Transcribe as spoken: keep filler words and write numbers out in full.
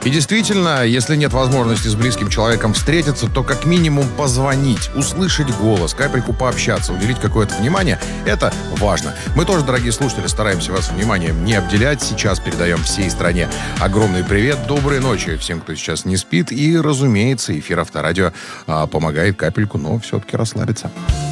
И действительно, если нет возможности с близким человеком встретиться, то как минимум позвонить, услышать голос, капельку пообщаться, уделить какое-то внимание, это важно. Мы тоже, дорогие слушатели, стараемся вас вниманием не обделять. Сейчас передаем всей стране огромный привет, доброй ночи всем, кто сейчас не спит. И, разумеется, эфир Авторадио а, помогает капельку, но все-таки расслабиться.